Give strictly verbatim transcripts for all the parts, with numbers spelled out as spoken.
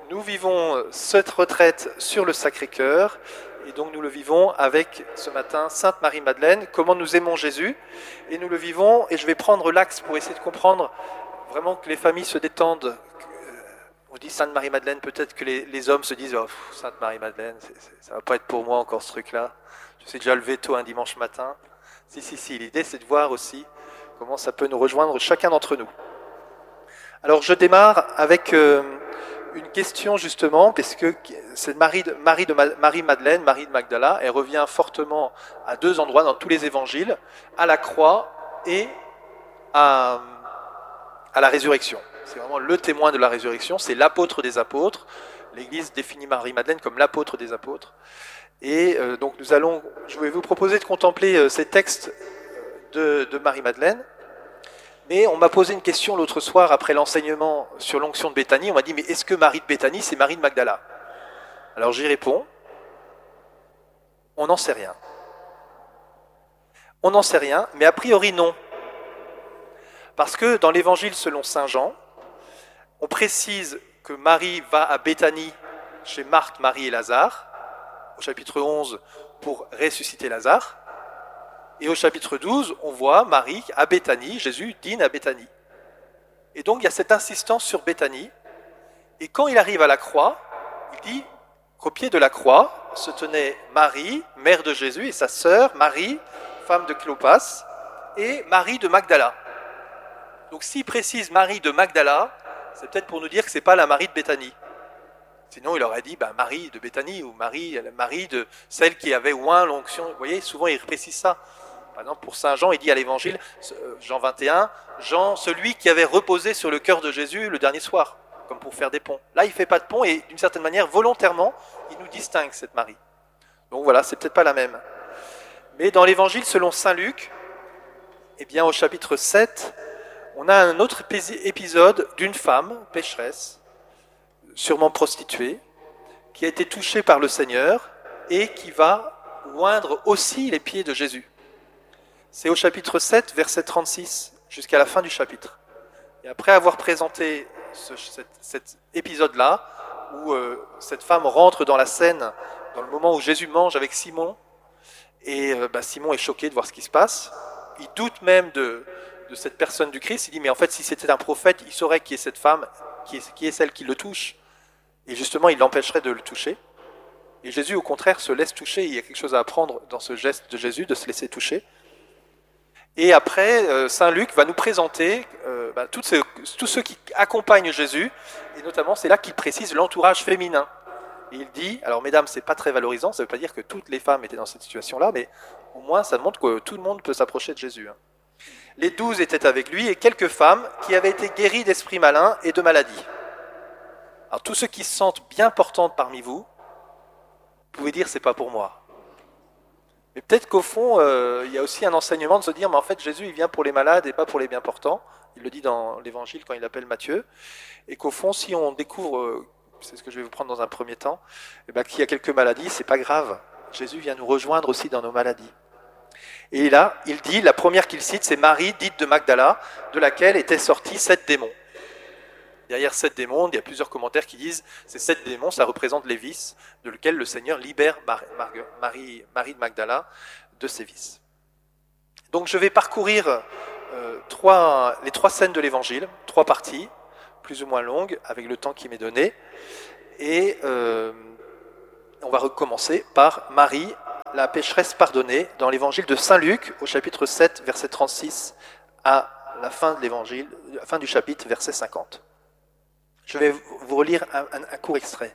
nous vivons cette retraite sur le Sacré-Cœur, et donc nous le vivons avec, ce matin, Sainte Marie-Madeleine, comment nous aimons Jésus, et nous le vivons, et je vais prendre l'axe pour essayer de comprendre vraiment que les familles se détendent. On dit Sainte Marie-Madeleine, peut-être que les, les hommes se disent oh, « Sainte Marie-Madeleine, ça va pas être pour moi encore ce truc-là, je sais déjà lever tôt un dimanche matin. » Si, si, si, l'idée c'est de voir aussi comment ça peut nous rejoindre chacun d'entre nous. Alors je démarre avec euh, une question justement, parce que c'est Marie de, Marie de Marie-Madeleine, Marie de Magdala, elle revient fortement à deux endroits dans tous les évangiles, à la croix et à, à la résurrection. C'est vraiment le témoin de la résurrection, c'est l'apôtre des apôtres. L'Église définit Marie-Madeleine comme l'apôtre des apôtres. Et euh, donc nous allons, je vais vous proposer de contempler euh, ces textes de, de Marie-Madeleine. Mais on m'a posé une question l'autre soir après l'enseignement sur l'onction de Béthanie. On m'a dit, mais est-ce que Marie de Béthanie, c'est Marie de Magdala? Alors j'y réponds, on n'en sait rien. On n'en sait rien, mais a priori non. Parce que dans l'évangile selon saint Jean, on précise que Marie va à Béthanie chez Marthe, Marie et Lazare, au chapitre onze, pour ressusciter Lazare. Et au chapitre douze, on voit Marie à Béthanie, Jésus dîne à Béthanie. Et donc il y a cette insistance sur Béthanie. Et quand il arrive à la croix, il dit qu'au pied de la croix se tenait Marie, mère de Jésus, et sa sœur Marie, femme de Cléopas, et Marie de Magdala. Donc s'il précise Marie de Magdala, c'est peut-être pour nous dire que ce n'est pas la Marie de Béthanie. Sinon, il aurait dit bah, Marie de Béthanie ou Marie, Marie de celle qui avait oint l'onction. Vous voyez, souvent il précise ça. Par exemple, pour saint Jean, il dit à l'évangile, Jean vingt et un, Jean, celui qui avait reposé sur le cœur de Jésus le dernier soir, comme pour faire des ponts. Là, il ne fait pas de pont et d'une certaine manière, volontairement, il nous distingue cette Marie. Donc voilà, c'est peut-être pas la même. Mais dans l'évangile selon saint Luc, eh bien, au chapitre sept, on a un autre épisode d'une femme pécheresse, sûrement prostituée, qui a été touchée par le Seigneur et qui va oindre aussi les pieds de Jésus. C'est au chapitre sept, verset trente-six, jusqu'à la fin du chapitre. Et après avoir présenté ce, cet, cet épisode-là, où euh, cette femme rentre dans la scène, dans le moment où Jésus mange avec Simon, et euh, bah, Simon est choqué de voir ce qui se passe, il doute même de, de cette personne du Christ, il dit, mais en fait, si c'était un prophète, il saurait qui est cette femme, qui est, qui est celle qui le touche, et justement, il l'empêcherait de le toucher. Et Jésus, au contraire, se laisse toucher, il y a quelque chose à apprendre dans ce geste de Jésus, de se laisser toucher. Et après, euh, saint Luc va nous présenter euh, bah, tous ceux, tous ceux qui accompagnent Jésus, et notamment c'est là qu'il précise l'entourage féminin. Et il dit, alors mesdames, c'est pas très valorisant, ça ne veut pas dire que toutes les femmes étaient dans cette situation-là, mais au moins ça montre que tout le monde peut s'approcher de Jésus. Hein. Les douze étaient avec lui, et quelques femmes qui avaient été guéries d'esprits malins et de maladies. Alors tous ceux qui se sentent bien portantes parmi vous, vous pouvez dire, c'est pas pour moi. Mais peut-être qu'au fond, euh, il y a aussi un enseignement de se dire, mais en fait, Jésus, il vient pour les malades et pas pour les bien portants. Il le dit dans l'Évangile quand il appelle Matthieu. Et qu'au fond, si on découvre, euh, c'est ce que je vais vous prendre dans un premier temps, eh ben, qu'il y a quelques maladies, c'est pas grave. Jésus vient nous rejoindre aussi dans nos maladies. Et là, il dit, la première qu'il cite, c'est Marie, dite de Magdala, de laquelle étaient sortis sept démons. Derrière sept démons, il y a plusieurs commentaires qui disent ces sept démons, ça représente les vices de lesquels le Seigneur libère Marie, Marie, Marie de Magdala de ses vices. Donc je vais parcourir euh, trois, les trois scènes de l'Évangile, trois parties, plus ou moins longues, avec le temps qui m'est donné. Et euh, on va recommencer par Marie, la pécheresse pardonnée, dans l'Évangile de saint Luc, au chapitre sept, verset trente-six, à la fin de l'Évangile, la fin du chapitre, verset cinquante. Je vais vous relire un, un, un court extrait.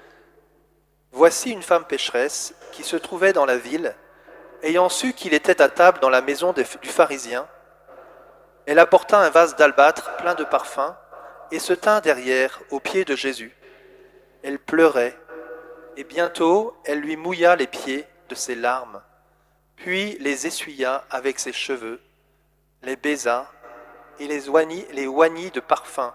« Voici une femme pécheresse qui se trouvait dans la ville, ayant su qu'il était à table dans la maison des, du pharisien. Elle apporta un vase d'albâtre plein de parfums et se tint derrière, aux pieds de Jésus. Elle pleurait, et bientôt elle lui mouilla les pieds de ses larmes, puis les essuya avec ses cheveux, les baisa et les oignit, les oignit de parfums.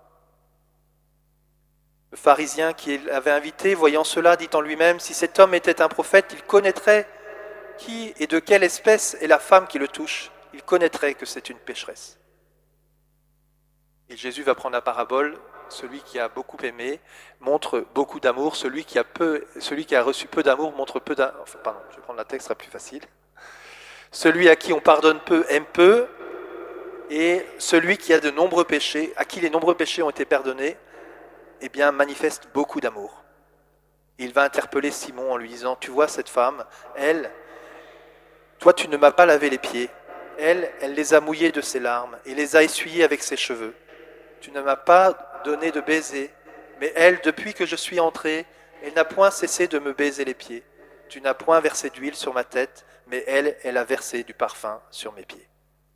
Le pharisien qui l'avait invité, voyant cela, dit en lui-même, si cet homme était un prophète, il connaîtrait qui et de quelle espèce est la femme qui le touche. Il connaîtrait que c'est une pécheresse. Et Jésus va prendre la parabole celui qui a beaucoup aimé montre beaucoup d'amour, celui qui a peu, celui qui a reçu peu d'amour montre peu d'amour. Enfin, pardon, je vais prendre la texte, ce sera plus facile. Celui à qui on pardonne peu aime peu, et celui qui a de nombreux péchés, à qui les nombreux péchés ont été pardonnés, eh bien, manifeste beaucoup d'amour. Il va interpeller Simon en lui disant, tu vois cette femme, elle, toi tu ne m'as pas lavé les pieds, elle, elle les a mouillés de ses larmes et les a essuyés avec ses cheveux. Tu ne m'as pas donné de baiser, mais elle, depuis que je suis entré, elle n'a point cessé de me baiser les pieds. Tu n'as point versé d'huile sur ma tête, mais elle, elle a versé du parfum sur mes pieds.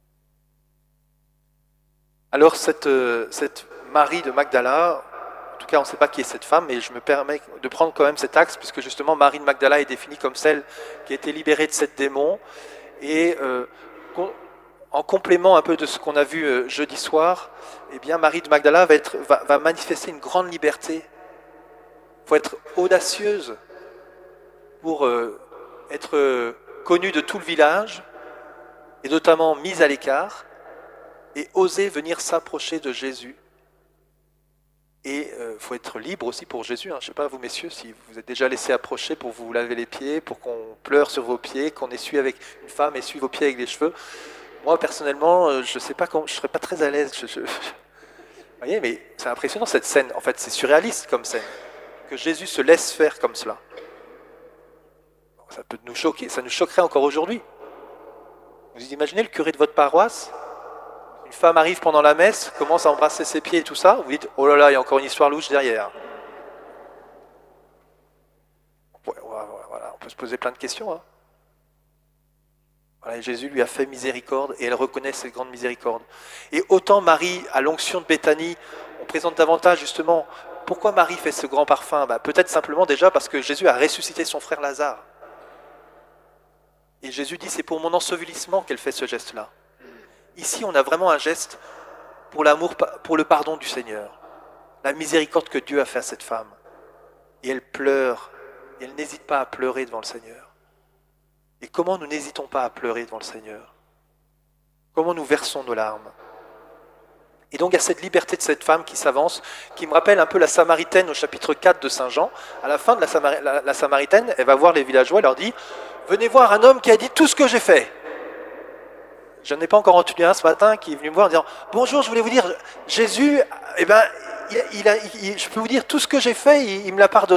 Alors cette, cette Marie de Magdala, en tout cas on ne sait pas qui est cette femme, mais je me permets de prendre quand même cet axe, puisque justement Marie de Magdala est définie comme celle qui a été libérée de sept démons, et euh, en complément un peu de ce qu'on a vu euh, jeudi soir, eh bien Marie de Magdala va, être, va, va manifester une grande liberté. Il faut être audacieuse pour euh, être euh, connue de tout le village, et notamment mise à l'écart, et oser venir s'approcher de Jésus. Et il euh, faut être libre aussi pour Jésus. Hein. Je ne sais pas, vous messieurs, si vous vous êtes déjà laissé approcher pour vous laver les pieds, pour qu'on pleure sur vos pieds, qu'on essuie avec une femme, essuie vos pieds avec les cheveux. Moi, personnellement, euh, je ne sais pas comment, je ne serais pas très à l'aise. Je, je... Vous voyez, mais c'est impressionnant cette scène. En fait, c'est surréaliste comme scène. Que Jésus se laisse faire comme cela. Ça peut nous choquer, ça nous choquerait encore aujourd'hui. Vous imaginez le curé de votre paroisse ? Une femme arrive pendant la messe, commence à embrasser ses pieds et tout ça, vous dites « Oh là là, il y a encore une histoire louche derrière. » Ouais, ouais, ouais, voilà, on peut se poser plein de questions. Hein. Voilà, et Jésus lui a fait miséricorde et elle reconnaît cette grande miséricorde. Et autant Marie, à l'onction de Béthanie, on présente davantage justement pourquoi Marie fait ce grand parfum. Bah, peut-être simplement déjà parce que Jésus a ressuscité son frère Lazare. Et Jésus dit « C'est pour mon ensevelissement qu'elle fait ce geste-là. » Ici, on a vraiment un geste pour l'amour, pour le pardon du Seigneur. La miséricorde que Dieu a fait à cette femme. Et elle pleure. Et elle n'hésite pas à pleurer devant le Seigneur. Et comment nous n'hésitons pas à pleurer devant le Seigneur? Comment nous versons nos larmes? Et donc, il y a cette liberté de cette femme qui s'avance, qui me rappelle un peu la Samaritaine au chapitre quatre de Saint Jean. À la fin de la, Samar- la, la Samaritaine, elle va voir les villageois, elle leur dit « Venez voir un homme qui a dit tout ce que j'ai fait ». Je n'en ai pas encore entendu un ce matin qui est venu me voir en disant « Bonjour, je voulais vous dire, Jésus, eh ben, il, il a, il, je peux vous dire tout ce que j'ai fait, il, il me l'a pardonné. »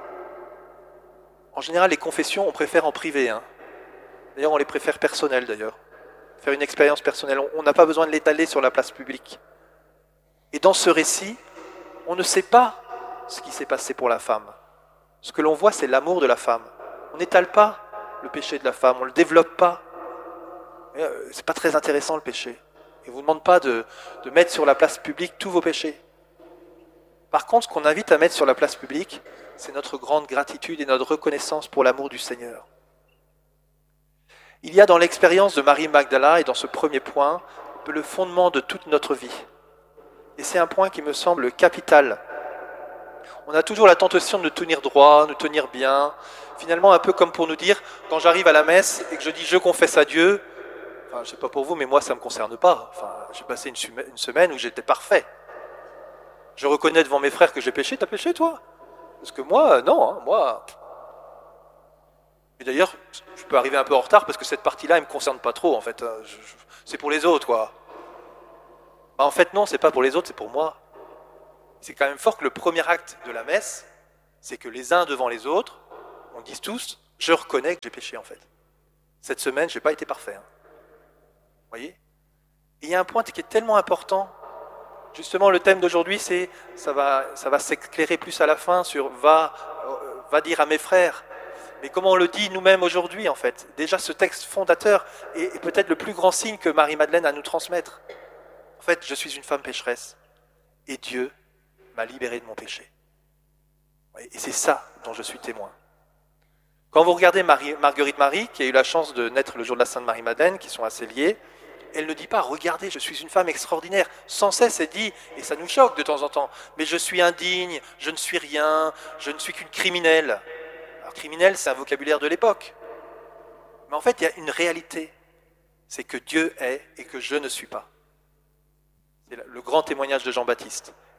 En général, les confessions, on préfère en privé. Hein. D'ailleurs, on les préfère personnelles, d'ailleurs. Faire une expérience personnelle. On n'a pas besoin de l'étaler sur la place publique. Et dans ce récit, on ne sait pas ce qui s'est passé pour la femme. Ce que l'on voit, c'est l'amour de la femme. On n'étale pas le péché de la femme, on ne le développe pas. C'est pas très intéressant le péché. Il ne vous demande pas de, de mettre sur la place publique tous vos péchés. Par contre, ce qu'on invite à mettre sur la place publique, c'est notre grande gratitude et notre reconnaissance pour l'amour du Seigneur. Il y a dans l'expérience de Marie Magdala et dans ce premier point, le fondement de toute notre vie. Et c'est un point qui me semble capital. On a toujours la tentation de nous tenir droit, de nous tenir bien. Finalement, un peu comme pour nous dire, quand j'arrive à la messe et que je dis « je confesse à Dieu », enfin, je ne sais pas pour vous, mais moi, ça ne me concerne pas. Enfin, j'ai passé une, une semaine où j'étais parfait. Je reconnais devant mes frères que j'ai péché. T'as péché, toi? Parce que moi, non. Hein, moi... Et d'ailleurs, je peux arriver un peu en retard parce que cette partie-là, elle ne me concerne pas trop, en fait. Je, je, c'est pour les autres, quoi. Bah, en fait, non, c'est pas pour les autres, c'est pour moi. C'est quand même fort que le premier acte de la messe, c'est que les uns devant les autres, on dise tous, je reconnais que j'ai péché, en fait. Cette semaine, je n'ai pas été parfait. Hein. Vous voyez? Et il y a un point qui est tellement important. Justement, le thème d'aujourd'hui, c'est, ça va, ça va s'éclairer plus à la fin sur va, euh, va dire à mes frères. Mais comment on le dit nous-mêmes aujourd'hui, en fait? Déjà, ce texte fondateur est, est peut-être le plus grand signe que Marie-Madeleine a à nous transmettre. En fait, je suis une femme pécheresse. Et Dieu m'a libéré de mon péché. Et c'est ça dont je suis témoin. Quand vous regardez Marie, Marguerite Marie, qui a eu la chance de naître le jour de la Sainte Marie-Madeleine, qui sont assez liés, elle ne dit pas « Regardez, je suis une femme extraordinaire ». Sans cesse, elle dit, et ça nous choque de temps en temps, « Mais je suis indigne, je ne suis rien, je ne suis qu'une criminelle ». Alors, criminel, c'est un vocabulaire de l'époque. Mais en fait, il y a une réalité. C'est que Dieu est et que je ne suis pas. C'est le grand témoignage de Jean-Baptiste,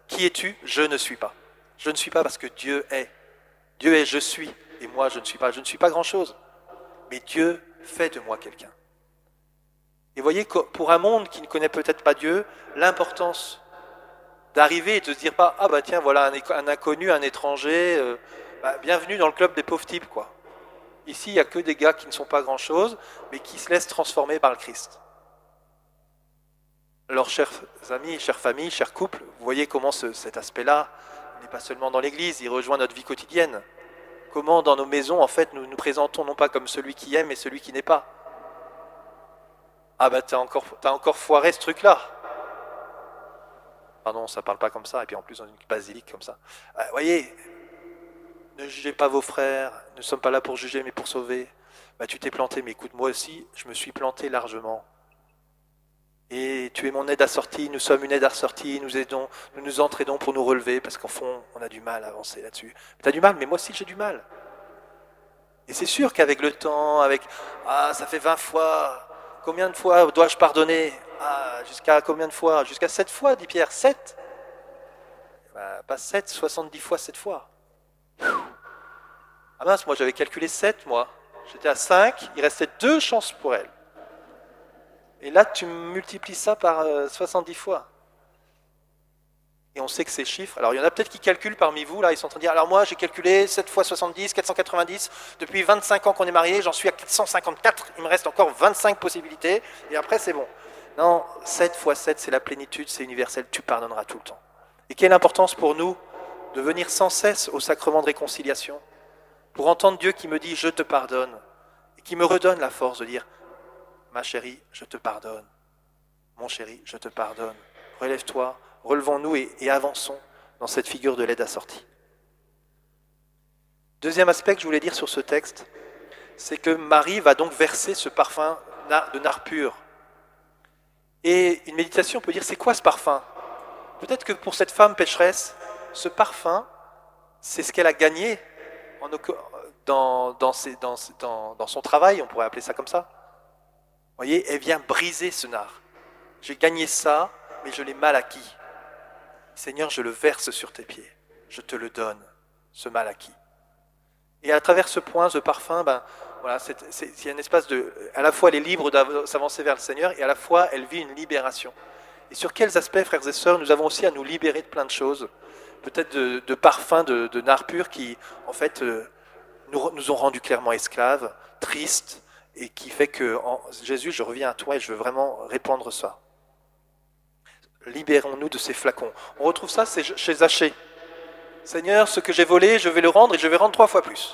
Qui es-tu? Je ne suis pas. Je ne suis pas parce que Dieu est. Dieu est je suis, et moi je ne suis pas. Je ne suis pas grand-chose. Mais Dieu fait de moi quelqu'un. Et voyez, pour un monde qui ne connaît peut-être pas Dieu, l'importance d'arriver et de se dire pas, ah bah tiens, voilà un, un inconnu, un étranger, euh, bah, bienvenue dans le club des pauvres types, quoi. Ici, il n'y a que des gars qui ne sont pas grand-chose, mais qui se laissent transformer par le Christ. Alors, chers amis, chères familles, chers couples, vous voyez comment ce, cet aspect-là n'est pas seulement dans l'Église, il rejoint notre vie quotidienne. Comment, dans nos maisons, en fait, nous nous présentons non pas comme celui qui aime, mais celui qui n'est pas. Ah bah, t'as encore, t'as encore foiré ce truc-là. Pardon, ça ne parle pas comme ça, et puis en plus dans une basilique comme ça. Vous ah, voyez, ne jugez pas vos frères, nous ne sommes pas là pour juger, mais pour sauver. Bah, tu t'es planté, mais écoute, moi aussi, je me suis planté largement. Et tu es mon aide assortie, nous sommes une aide assortie, nous aidons, nous nous entraînons pour nous relever, parce qu'en fond, on a du mal à avancer là-dessus. Tu as du mal, mais moi aussi j'ai du mal. Et c'est sûr qu'avec le temps, avec « Ah, ça fait vingt fois, combien de fois dois-je pardonner ?»« Ah, jusqu'à combien de fois ?»« Jusqu'à sept fois, dit Pierre. sept ?» bah, pas sept, soixante-dix fois sept fois. Ah mince, moi j'avais calculé sept, moi. J'étais à cinq, il restait deux chances pour elle. Et là, tu multiplies ça par soixante-dix fois. Et on sait que ces chiffres... Alors, il y en a peut-être qui calculent parmi vous, là, ils sont en train de dire, alors moi, j'ai calculé sept fois soixante-dix, quatre cent quatre-vingt-dix, depuis vingt-cinq ans qu'on est mariés, j'en suis à quatre cent cinquante-quatre, il me reste encore vingt-cinq possibilités, et après, c'est bon. Non, sept fois sept, c'est la plénitude, c'est universel, tu pardonneras tout le temps. Et quelle importance pour nous de venir sans cesse au sacrement de réconciliation, pour entendre Dieu qui me dit, je te pardonne, et qui me redonne la force de dire, ma chérie, je te pardonne. Mon chéri, je te pardonne. Relève-toi, relevons-nous et, et avançons dans cette figure de l'aide assortie. Deuxième aspect que je voulais dire sur ce texte, c'est que Marie va donc verser ce parfum de nard pur. Et une méditation peut dire, c'est quoi ce parfum? Peut-être que pour cette femme pécheresse, ce parfum, c'est ce qu'elle a gagné en, dans, dans, ses, dans, dans, dans son travail, on pourrait appeler ça comme ça. Vous voyez, elle vient briser ce nard. J'ai gagné ça, mais je l'ai mal acquis. Seigneur, je le verse sur tes pieds. Je te le donne, ce mal acquis. Et à travers ce point, ce parfum, ben, voilà, c'est, c'est, c'est un espace de... À la fois, elle est libre de s'avancer vers le Seigneur, et à la fois, elle vit une libération. Et sur quels aspects, frères et sœurs, nous avons aussi à nous libérer de plein de choses, peut-être de, de parfums de, de nard pur qui, en fait, euh, nous, nous ont rendus clairement esclaves, tristes, et qui fait que, en, Jésus, je reviens à toi et je veux vraiment répandre ça. Libérons-nous de ces flacons. On retrouve ça chez Zachée. Seigneur, ce que j'ai volé, je vais le rendre et je vais rendre trois fois plus.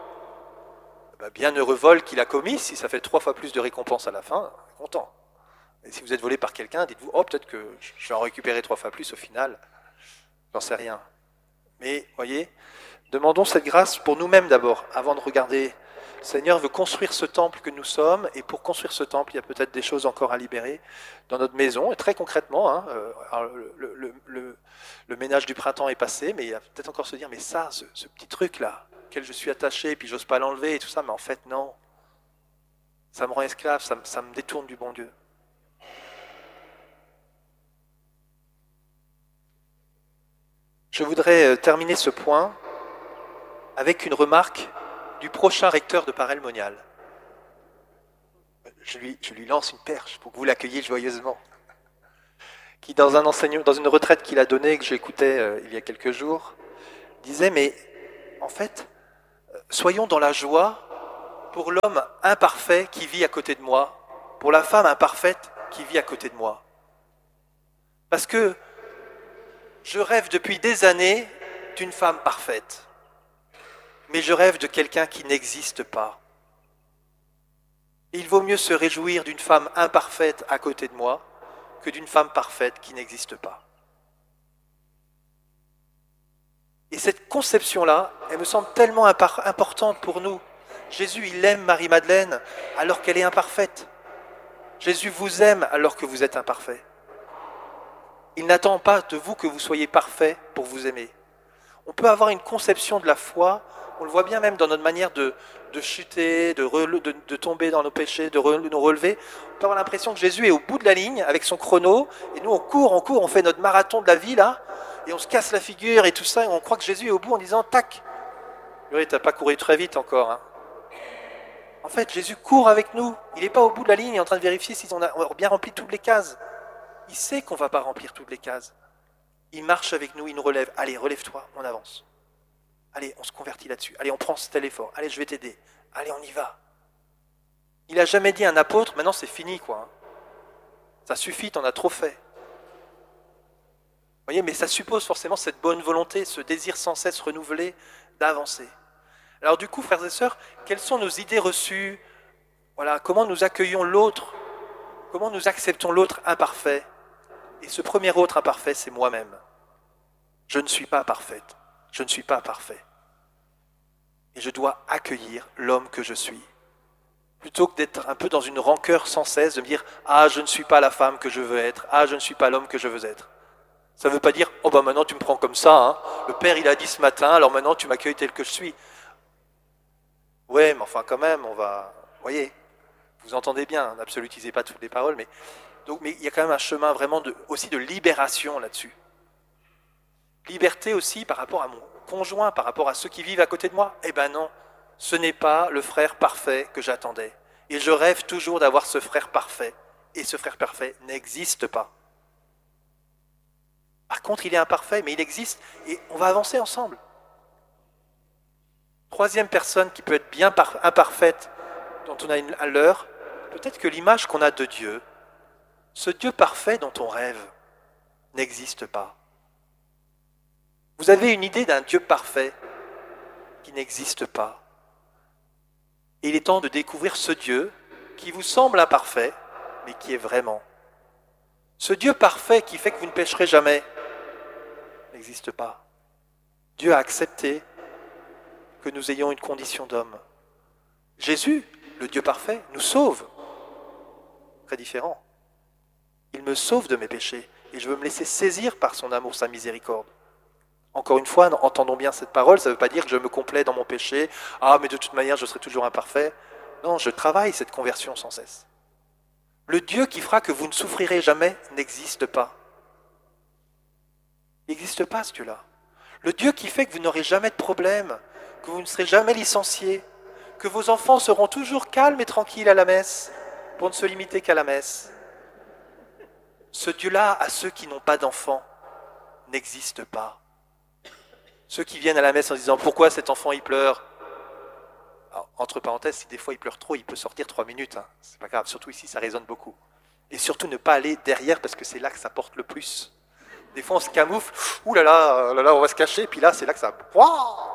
Ben, bienheureux vol qu'il a commis, si ça fait trois fois plus de récompense à la fin, content. Et si vous êtes volé par quelqu'un, dites-vous, oh, peut-être que je vais en récupérer trois fois plus au final. J'en sais rien. Mais, voyez, demandons cette grâce pour nous-mêmes d'abord, avant de regarder. Le Seigneur veut construire ce temple que nous sommes, et pour construire ce temple, il y a peut-être des choses encore à libérer dans notre maison, et très concrètement, hein, euh, le, le, le, le ménage du printemps est passé, mais il y a peut-être encore se dire, mais ça, ce, ce petit truc-là, auquel je suis attaché, et puis j'ose pas l'enlever, et tout ça, mais en fait, non. Ça me rend esclave, ça, ça me détourne du bon Dieu. Je voudrais terminer ce point avec une remarque du prochain recteur de Paray-le-Monial. Je lui, je lui lance une perche pour que vous l'accueilliez joyeusement. Qui, dans, un enseignement, dans une retraite qu'il a donnée, que j'écoutais euh, il y a quelques jours, disait, mais en fait, soyons dans la joie pour l'homme imparfait qui vit à côté de moi, pour la femme imparfaite qui vit à côté de moi. Parce que je rêve depuis des années d'une femme parfaite. Mais je rêve de quelqu'un qui n'existe pas. Il vaut mieux se réjouir d'une femme imparfaite à côté de moi que d'une femme parfaite qui n'existe pas. Et cette conception-là, elle me semble tellement importante pour nous. Jésus, il aime Marie-Madeleine alors qu'elle est imparfaite. Jésus vous aime alors que vous êtes imparfait. Il n'attend pas de vous que vous soyez parfait pour vous aimer. On peut avoir une conception de la foi, On le voit bien même dans notre manière de, de chuter, de, rele- de, de tomber dans nos péchés, de re- nous relever. On peut avoir l'impression que Jésus est au bout de la ligne avec son chrono, et nous on court, on court, on fait notre marathon de la vie là, et on se casse la figure et tout ça, et on croit que Jésus est au bout en disant tac. Oui, t'as pas couru très vite encore. Hein. En fait, Jésus court avec nous. Il n'est pas au bout de la ligne, il est en train de vérifier si on a bien rempli toutes les cases. Il sait qu'on ne va pas remplir toutes les cases. Il marche avec nous, il nous relève. Allez, relève-toi, on avance. Allez, on se convertit là-dessus. Allez, on prend tel effort. Allez, je vais t'aider. Allez, on y va. Il n'a jamais dit à un apôtre, maintenant c'est fini, quoi. Ça suffit, t'en as trop fait. Vous voyez, mais ça suppose forcément cette bonne volonté, ce désir sans cesse renouvelé d'avancer. Alors du coup, frères et sœurs, quelles sont nos idées reçues? Voilà, comment nous accueillons l'autre? Comment nous acceptons l'autre imparfait? Et ce premier autre imparfait, c'est moi-même. Je ne suis pas parfaite. Je ne suis pas parfait. Et je dois accueillir l'homme que je suis. Plutôt que d'être un peu dans une rancœur sans cesse, de me dire « Ah, je ne suis pas la femme que je veux être. Ah, je ne suis pas l'homme que je veux être. » Ça ne veut pas dire « Oh, bah maintenant tu me prends comme ça. Hein. Le père, il a dit ce matin, alors maintenant tu m'accueilles tel que je suis. » Ouais, mais enfin quand même, on va... Vous voyez, vous entendez bien, n'absolutisez pas toutes les paroles, mais... Donc, mais il y a quand même un chemin vraiment de, aussi de libération là-dessus. Liberté aussi par rapport à mon conjoint, par rapport à ceux qui vivent à côté de moi. Eh ben non, ce n'est pas le frère parfait que j'attendais. Et je rêve toujours d'avoir ce frère parfait. Et ce frère parfait n'existe pas. Par contre, il est imparfait, mais il existe et on va avancer ensemble. Troisième personne qui peut être bien imparfaite, dont on a une à l'heure, peut-être que l'image qu'on a de Dieu, ce Dieu parfait dont on rêve, n'existe pas. Vous avez une idée d'un Dieu parfait qui n'existe pas. Et il est temps de découvrir ce Dieu qui vous semble imparfait, mais qui est vraiment. Ce Dieu parfait qui fait que vous ne pécherez jamais, n'existe pas. Dieu a accepté que nous ayons une condition d'homme. Jésus, le Dieu parfait, nous sauve. Très différent. Il me sauve de mes péchés et je veux me laisser saisir par son amour, sa miséricorde. Encore une fois, entendons bien cette parole, ça ne veut pas dire que je me complais dans mon péché. Ah, mais de toute manière, je serai toujours imparfait. Non, je travaille cette conversion sans cesse. Le Dieu qui fera que vous ne souffrirez jamais n'existe pas. Il n'existe pas ce Dieu-là. Le Dieu qui fait que vous n'aurez jamais de problème, que vous ne serez jamais licencié, que vos enfants seront toujours calmes et tranquilles à la messe, pour ne se limiter qu'à la messe. Ce Dieu-là, à ceux qui n'ont pas d'enfants, n'existe pas. Ceux qui viennent à la messe en disant « Pourquoi cet enfant il pleure ?» Alors, entre parenthèses, si des fois il pleure trop, il peut sortir trois minutes. Hein. C'est pas grave, surtout ici, ça résonne beaucoup. Et surtout ne pas aller derrière parce que c'est là que ça porte le plus. Des fois on se camoufle, ouh là là, oh là là, on va se cacher, puis là c'est là que ça... Vous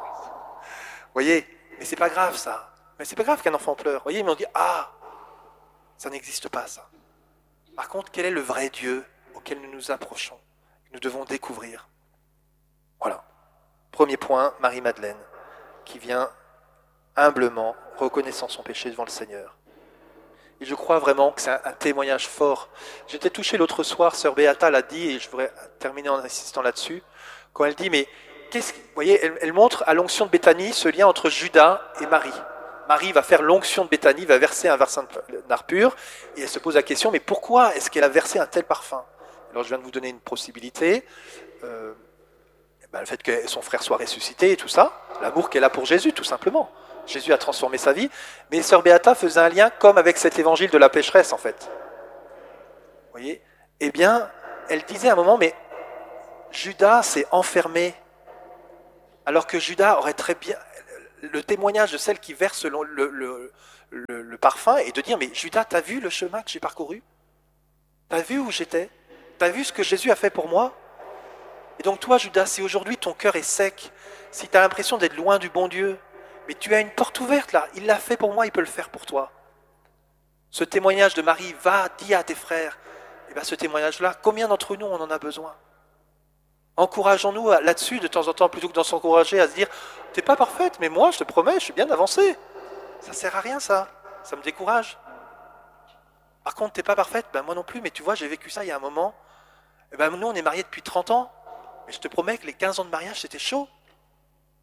voyez, mais c'est pas grave ça. Mais c'est pas grave qu'un enfant pleure. Vous voyez, mais on dit « Ah, ça n'existe pas ça. » Par contre, quel est le vrai Dieu auquel nous nous approchons? Nous devons découvrir. Voilà. Premier point, Marie-Madeleine, qui vient humblement, reconnaissant son péché devant le Seigneur. Et je crois vraiment que c'est un, un témoignage fort. J'étais touché l'autre soir, sœur Béata l'a dit, et je voudrais terminer en insistant là-dessus, quand elle dit, mais qu'est-ce que... Vous voyez, elle, elle montre à l'onction de Béthanie ce lien entre Judas et Marie. Marie va faire l'onction de Béthanie, va verser un versin de nard pur, et elle se pose la question, mais pourquoi est-ce qu'elle a versé un tel parfum? Alors je viens de vous donner une possibilité, euh, ben, le fait que son frère soit ressuscité et tout ça, l'amour qu'elle a pour Jésus, tout simplement. Jésus a transformé sa vie, mais sœur Béata faisait un lien comme avec cet évangile de la pécheresse, en fait. Vous voyez? Eh bien, elle disait à un moment, mais Judas s'est enfermé, alors que Judas aurait très bien... Le témoignage de celle qui verse le, le, le, le, le parfum et de dire, mais Judas, t'as vu le chemin que j'ai parcouru? T'as vu où j'étais? T'as vu ce que Jésus a fait pour moi? Et donc toi, Judas, si aujourd'hui ton cœur est sec, si tu as l'impression d'être loin du bon Dieu, mais tu as une porte ouverte là, il l'a fait pour moi, il peut le faire pour toi. Ce témoignage de Marie, va, dis à tes frères, et bien ce témoignage-là, combien d'entre nous on en a besoin? Encourageons-nous là-dessus de temps en temps, plutôt que de s'encourager à se dire, t'es pas parfaite, mais moi je te promets, je suis bien avancé. Ça sert à rien ça, ça me décourage. Par contre, t'es pas parfaite, ben moi non plus, mais tu vois, j'ai vécu ça il y a un moment. Et ben nous on est mariés depuis trente ans, mais je te promets que les quinze ans de mariage c'était chaud.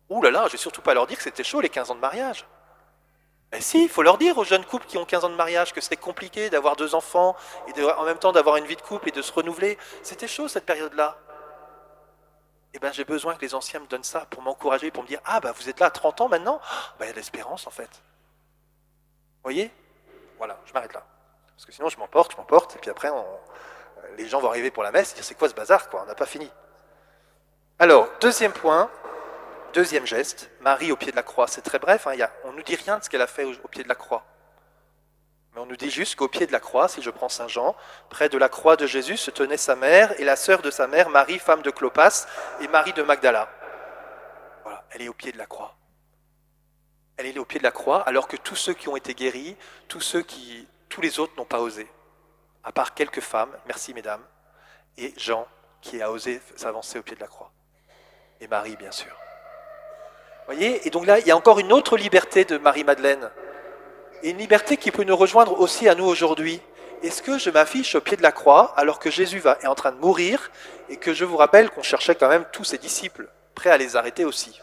Ouh là là, je vais surtout pas leur dire que c'était chaud les quinze ans de mariage. Ben si, il faut leur dire aux jeunes couples qui ont quinze ans de mariage que c'était compliqué d'avoir deux enfants et de, en même temps d'avoir une vie de couple et de se renouveler. C'était chaud cette période-là. Eh ben j'ai besoin que les anciens me donnent ça pour m'encourager, pour me dire « Ah, ben vous êtes là à trente ans maintenant ?» Ben il y a de l'espérance en fait. Vous voyez? Voilà, je m'arrête là. Parce que sinon je m'emporte, je m'emporte, et puis après on, les gens vont arriver pour la messe et dire « C'est quoi ce bazar quoi? On n'a pas fini. » Alors, deuxième point, deuxième geste, Marie au pied de la croix. C'est très bref, hein, y a, on ne nous dit rien de ce qu'elle a fait au, au pied de la croix. Mais on nous dit juste qu'au pied de la croix, si je prends Saint Jean, près de la croix de Jésus se tenait sa mère et la sœur de sa mère, Marie, femme de Clopas, et Marie de Magdala. Voilà, elle est au pied de la croix. Elle est au pied de la croix, alors que tous ceux qui ont été guéris, tous ceux qui, tous les autres n'ont pas osé. À part quelques femmes, merci mesdames, et Jean qui a osé s'avancer au pied de la croix. Et Marie, bien sûr. Vous voyez? Et donc là, il y a encore une autre liberté de Marie-Madeleine. Et une liberté qui peut nous rejoindre aussi à nous aujourd'hui. Est-ce que je m'affiche au pied de la croix alors que Jésus va, est en train de mourir et que je vous rappelle qu'on cherchait quand même tous ses disciples, prêts à les arrêter aussi?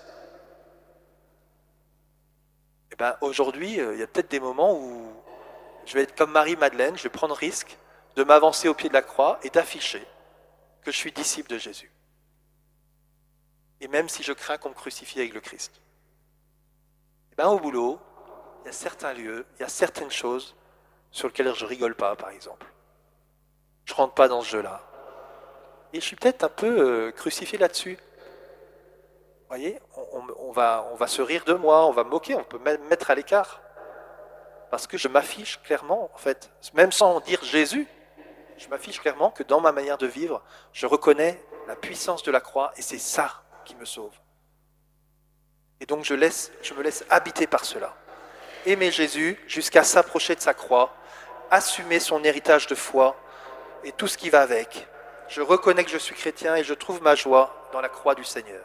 Et bien aujourd'hui, il y a peut-être des moments où je vais être comme Marie-Madeleine, je vais prendre risque de m'avancer au pied de la croix et d'afficher que je suis disciple de Jésus. Et même si je crains qu'on me crucifie avec le Christ. Et bien au boulot, il y a certains lieux, il y a certaines choses sur lesquelles je rigole pas, par exemple. Je rentre pas dans ce jeu-là. Et je suis peut-être un peu euh, crucifié là-dessus. Vous voyez, on, on, va, on va se rire de moi, on va me moquer, on peut même me mettre à l'écart. Parce que je m'affiche clairement, en fait, même sans dire Jésus, je m'affiche clairement que dans ma manière de vivre, je reconnais la puissance de la croix et c'est ça qui me sauve. Et donc je, laisse, je me laisse habiter par cela. Aimer Jésus jusqu'à s'approcher de sa croix, assumer son héritage de foi et tout ce qui va avec. Je reconnais que je suis chrétien et je trouve ma joie dans la croix du Seigneur.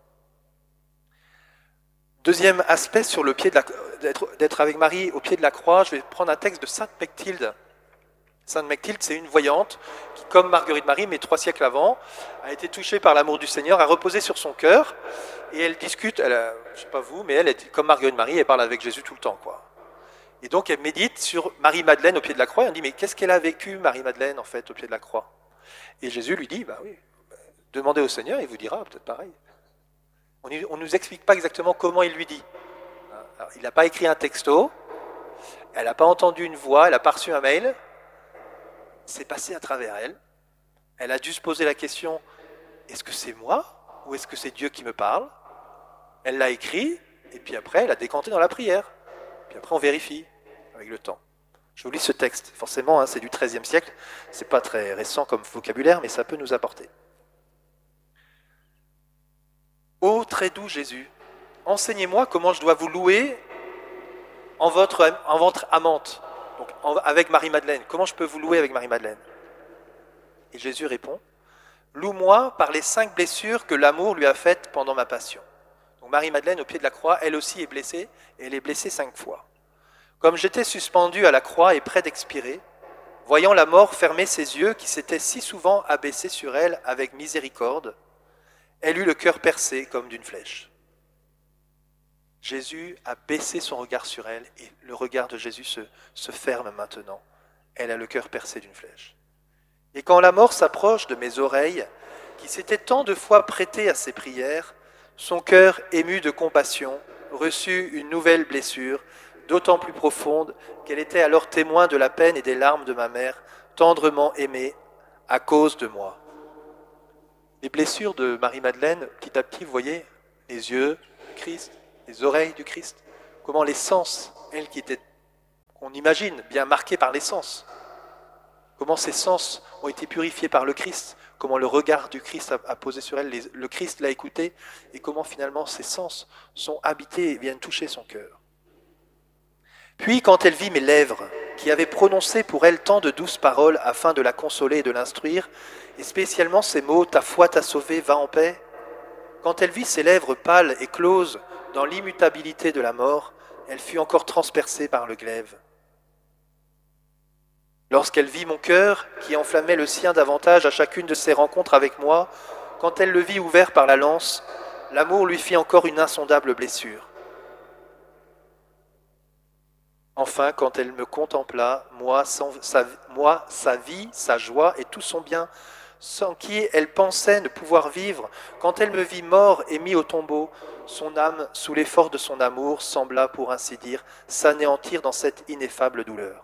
Deuxième aspect sur le pied de la, d'être, d'être avec Marie au pied de la croix, je vais prendre un texte de Sainte Mechtilde. Sainte Mechtilde, c'est une voyante qui, comme Marguerite Marie, mais trois siècles avant, a été touchée par l'amour du Seigneur, a reposé sur son cœur, et elle discute, elle a, je ne sais pas vous, mais elle, est, comme Marguerite Marie, elle parle avec Jésus tout le temps, quoi. Et donc elle médite sur Marie-Madeleine au pied de la croix, et on dit, mais qu'est-ce qu'elle a vécu, Marie-Madeleine, en fait, au pied de la croix? Et Jésus lui dit, bah oui, demandez au Seigneur, il vous dira peut-être pareil. On ne nous explique pas exactement comment il lui dit. Alors, il n'a pas écrit un texto, elle n'a pas entendu une voix, elle n'a pas reçu un mail, c'est passé à travers elle. Elle a dû se poser la question, est-ce que c'est moi ou est-ce que c'est Dieu qui me parle? Elle l'a écrit, et puis après, elle a décanté dans la prière. Puis après, on vérifie avec le temps. Je vous lis ce texte. Forcément, hein, c'est du treizième siècle. C'est pas très récent comme vocabulaire, mais ça peut nous apporter. Ô très doux Jésus, enseignez-moi comment je dois vous louer en votre, en votre amante. Donc, en, avec Marie-Madeleine. Comment je peux vous louer avec Marie-Madeleine? Et Jésus répond, loue-moi par les cinq blessures que l'amour lui a faites pendant ma passion. Donc Marie-Madeleine, au pied de la croix, elle aussi est blessée, et elle est blessée cinq fois. Comme j'étais suspendu à la croix et près d'expirer, voyant la mort fermer ses yeux qui s'étaient si souvent abaissés sur elle avec miséricorde, elle eut le cœur percé comme d'une flèche. Jésus a baissé son regard sur elle et le regard de Jésus se, se ferme maintenant. Elle a le cœur percé d'une flèche. Et quand la mort s'approche de mes oreilles, qui s'étaient tant de fois prêtées à ses prières, son cœur ému de compassion reçut une nouvelle blessure, d'autant plus profonde qu'elle était alors témoin de la peine et des larmes de ma mère, tendrement aimée à cause de moi. Les blessures de Marie-Madeleine, petit à petit, vous voyez, les yeux du Christ, les oreilles du Christ, comment les sens, elle qui était, on imagine, bien marquée par les sens, comment ces sens ont été purifiés par le Christ, comment le regard du Christ a, a posé sur elle, les, le Christ l'a écouté, et comment finalement ces sens sont habités et viennent toucher son cœur. Puis quand elle vit mes lèvres, qui avaient prononcé pour elle tant de douces paroles afin de la consoler et de l'instruire, et spécialement ces mots « ta foi t'a sauvé, va en paix », quand elle vit ses lèvres pâles et closes dans l'immutabilité de la mort, elle fut encore transpercée par le glaive. Lorsqu'elle vit mon cœur, qui enflammait le sien davantage à chacune de ses rencontres avec moi, quand elle le vit ouvert par la lance, l'amour lui fit encore une insondable blessure. Enfin, quand elle me contempla, moi, sans, sa, moi, sa vie, sa joie et tout son bien, sans qui elle pensait ne pouvoir vivre, quand elle me vit mort et mis au tombeau, son âme, sous l'effort de son amour, sembla, pour ainsi dire, s'anéantir dans cette ineffable douleur.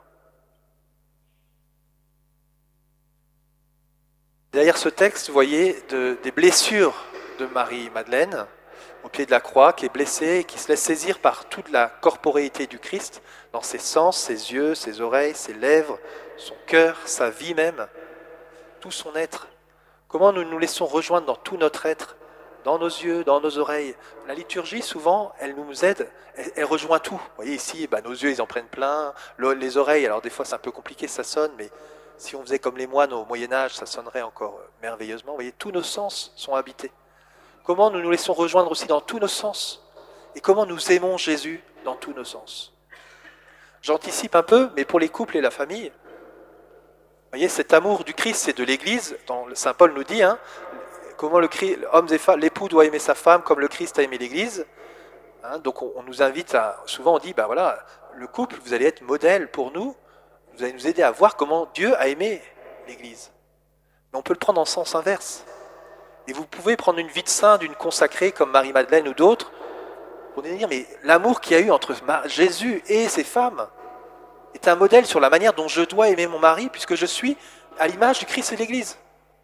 Derrière ce texte, vous voyez de, des blessures de Marie-Madeleine, au pied de la croix, qui est blessée, qui se laisse saisir par toute la corporéité du Christ, dans ses sens, ses yeux, ses oreilles, ses lèvres, son cœur, sa vie même, tout son être. Comment nous nous laissons rejoindre dans tout notre être, dans nos yeux, dans nos oreilles. La liturgie, souvent, elle nous aide, elle, elle rejoint tout. Vous voyez ici, bah, nos yeux, ils en prennent plein, les oreilles, alors des fois c'est un peu compliqué, ça sonne, mais si on faisait comme les moines au Moyen-Âge, ça sonnerait encore merveilleusement. Vous voyez, tous nos sens sont habités. Comment nous nous laissons rejoindre aussi dans tous nos sens, et comment nous aimons Jésus dans tous nos sens. J'anticipe un peu, mais pour les couples et la famille, vous voyez, cet amour du Christ et de l'Église, dont Saint Paul nous dit, hein, comment le Christ, hommes et femmes, l'époux doit aimer sa femme comme le Christ a aimé l'Église. Hein, donc on, on nous invite à, souvent on dit, ben voilà, le couple, vous allez être modèle pour nous, vous allez nous aider à voir comment Dieu a aimé l'Église. Mais on peut le prendre en sens inverse. Et vous pouvez prendre une vie de saint, d'une consacrée comme Marie-Madeleine ou d'autres, pour dire, mais l'amour qu'il y a eu entre Jésus et ses femmes est un modèle sur la manière dont je dois aimer mon mari, puisque je suis à l'image du Christ et de l'Église.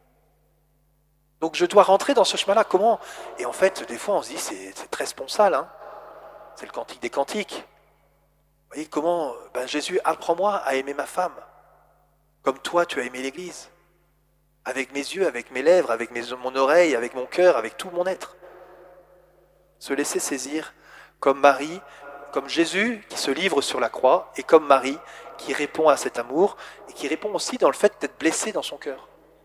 Donc je dois rentrer dans ce chemin-là. Comment? Et en fait, des fois, on se dit, c'est, c'est très sponsal, hein, c'est le cantique des cantiques. Vous voyez comment ben, Jésus, apprends-moi à aimer ma femme, comme toi tu as aimé l'Église. Avec mes yeux, avec mes lèvres, avec mes, mon oreille, avec mon cœur, avec tout mon être. Se laisser saisir comme Marie, comme Jésus qui se livre sur la croix, et comme Marie qui répond à cet amour, et qui répond aussi dans le fait d'être blessé dans son cœur.